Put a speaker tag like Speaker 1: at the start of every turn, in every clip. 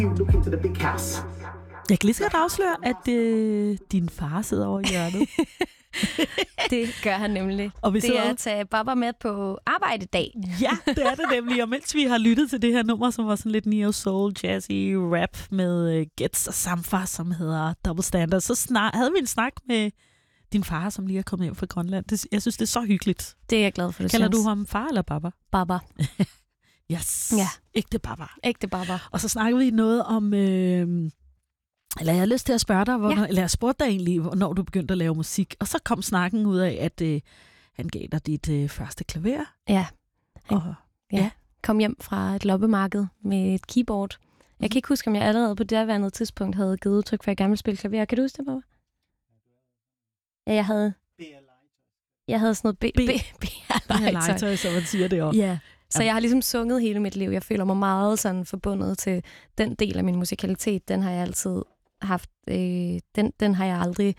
Speaker 1: Look into the big house.
Speaker 2: Jeg kan lige så godt afsløre, at din far sidder over i hjørnet.
Speaker 3: Det gør han nemlig.
Speaker 2: Og
Speaker 3: det er at tage Baba med på arbejdedag.
Speaker 2: Ja, det er det nemlig. Og mens vi har lyttet til det her nummer, som var sådan lidt neo soul, jazzy rap med Gets og Samfar, som hedder Double Standard, så havde vi en snak med din far, som lige er kommet hjem fra Grønland. Jeg synes, det er så hyggeligt.
Speaker 3: Det er jeg glad for, du
Speaker 2: Kalder du ham far eller baba?
Speaker 3: Baba.
Speaker 2: Yes.
Speaker 3: Ja.
Speaker 2: Ægte baba.
Speaker 3: Ægte baba. Og
Speaker 2: så snakker vi noget om... Eller jeg har lyst til at spørge dig, eller jeg spurgte dig egentlig, hvornår du begyndte at lave musik. Og så kom snakken ud af, at han gav dig dit første klaver.
Speaker 3: Ja.
Speaker 2: Ja.
Speaker 3: Kom hjem fra et loppemarked med et keyboard. Jeg kan ikke huske, om jeg allerede på det andet tidspunkt havde givet udtryk for, at jeg gerne ville spille klaver. Kan du huske det, Baba? Ja, jeg havde sådan noget
Speaker 2: B-legetøj, så man siger det også.
Speaker 3: Ja. Så jeg har ligesom sunget hele mit liv. Jeg føler mig meget sådan forbundet til den del af min musikalitet. Den har jeg altid haft. Den har jeg aldrig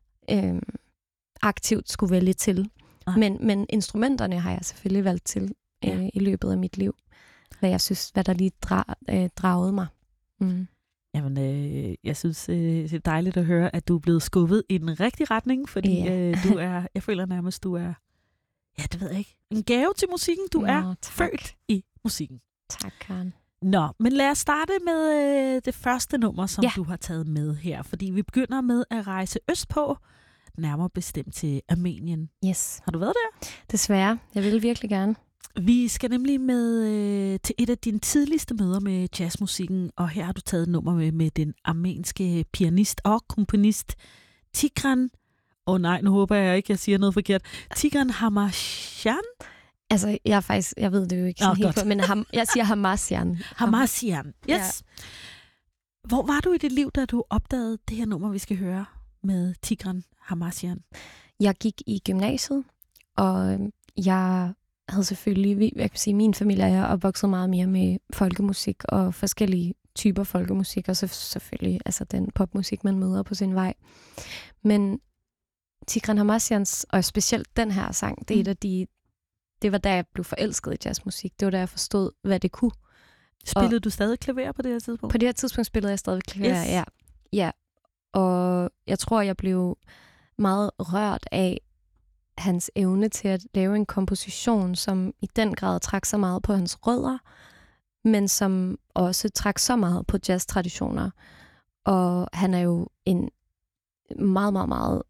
Speaker 3: aktivt skulle vælge til. Men instrumenterne har jeg selvfølgelig valgt til i løbet af mit liv. Hvad der lige dragede mig. Mm.
Speaker 2: Jamen, jeg synes, det er dejligt at høre, at du er blevet skubbet i den rigtige retning, fordi jeg føler nærmest, du er, det ved jeg ikke, en gave til musikken. Du er født i musikken.
Speaker 3: Tak, Karen.
Speaker 2: Nå, men lad os starte med det første nummer, som du har taget med her, fordi vi begynder med at rejse østpå, nærmere bestemt til Armenien.
Speaker 3: Yes.
Speaker 2: Har du været der?
Speaker 3: Desværre. Jeg vil virkelig gerne.
Speaker 2: Vi skal nemlig med til et af dine tidligste møder med jazzmusikken, og her har du taget et nummer med den armenske pianist og komponist Tigran. Nu håber jeg ikke, jeg siger noget forkert. Tigran Hamasyan?
Speaker 3: Altså, jeg ved det jo ikke sådan helt på, men jeg siger Hamasyan.
Speaker 2: Hamasyan, yes. Ja. Hvor var du i dit liv, da du opdagede det her nummer, vi skal høre med Tigran Hamasyan?
Speaker 3: Jeg gik i gymnasiet, og jeg havde selvfølgelig, jeg kan sige, min familie er opvokset meget mere med folkemusik og forskellige typer folkemusik, og så selvfølgelig altså den popmusik, man møder på sin vej. Men Tigran Hamasyans, og specielt den her sang, det var da jeg blev forelsket i jazzmusik. Det var da jeg forstod, hvad det kunne.
Speaker 2: Spillede du stadig klaver på det her tidspunkt?
Speaker 3: På det her tidspunkt spillede jeg stadig klaver, ja. Og jeg tror, jeg blev meget rørt af hans evne til at lave en komposition, som i den grad trak så meget på hans rødder, men som også trak så meget på jazztraditioner. Og han er jo en meget, meget, meget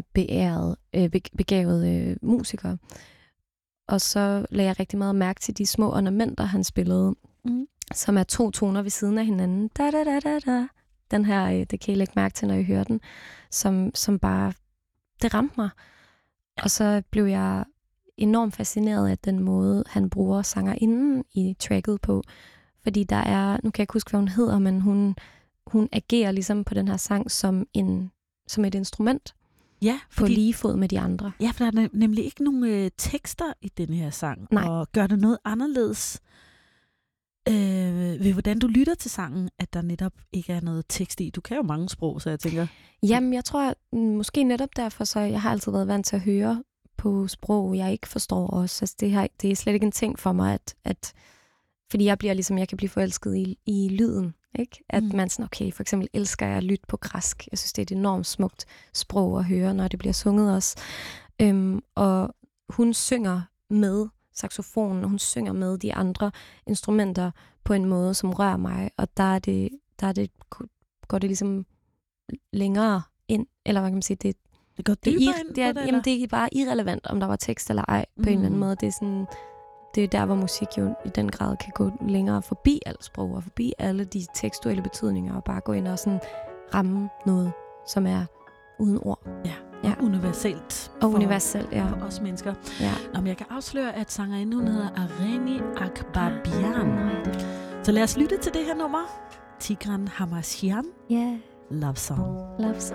Speaker 3: begavet musiker. Og så lagde jeg rigtig meget mærke til de små ornamenter, han spillede, som er 2 toner ved siden af hinanden. Da, da, da, da, da. Den her, det kan I lægge mærke til, når I hører den, som bare, det ramte mig. Og så blev jeg enormt fascineret af den måde, han bruger sangerinden i tracket på. Fordi der er, nu kan jeg ikke huske, hvad hun hedder, men hun agerer ligesom på den her sang som et instrument.
Speaker 2: Ja,
Speaker 3: på lige fod med de andre.
Speaker 2: Ja, for der er nemlig ikke nogen tekster i den her sang.
Speaker 3: Nej.
Speaker 2: Og gør det noget anderledes ved hvordan du lytter til sangen, at der netop ikke er noget tekst i. Du kan jo mange sprog, så jeg tænker...
Speaker 3: Jamen, jeg tror måske netop derfor, så jeg har altid været vant til at høre på sprog, jeg ikke forstår også. Altså, det er slet ikke en ting for mig, at fordi jeg kan blive forelsket i lyden. Ikke? At man sådan, okay, for eksempel elsker jeg at lytte på græsk. Jeg synes, det er et enormt smukt sprog at høre, når det bliver sunget også. Og hun synger med saxofonen, og hun synger med de andre instrumenter på en måde, som rører mig. Og går det ligesom længere ind, eller hvad kan man sige, det
Speaker 2: går dybere ind på det,
Speaker 3: jamen, det er bare irrelevant, om der var tekst eller ej, på en eller anden måde. Det er sådan... Det er der, hvor musik jo i den grad kan gå længere forbi alt sprog og forbi alle de tekstuelle betydninger og bare gå ind og sådan ramme noget, som er uden ord.
Speaker 2: Ja. Universelt.
Speaker 3: Universelt, ja.
Speaker 2: For os mennesker.
Speaker 3: Ja.
Speaker 2: Men jeg kan afsløre, at sangerinden hun hedder Areni Akbarbian. Så lad os lytte til det her nummer. Tigran Hamasyan.
Speaker 3: Yeah.
Speaker 2: Love Song.
Speaker 3: Love Song.